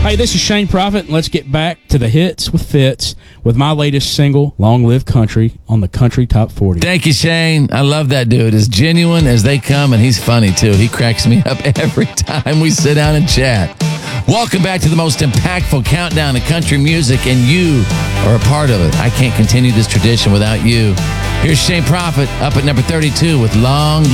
Hey, this is Shane Prophet, and let's get back to the hits with Fitz with my latest single, Long Live Country, on the Country Top 40. Thank you, Shane. I love that dude. As genuine as they come, and he's funny, too. He cracks me up every time we sit down and chat. Welcome back to the most impactful countdown to country music, and you are a part of it. I can't continue this tradition without you. Here's Shane Prophet up at number 32 with Long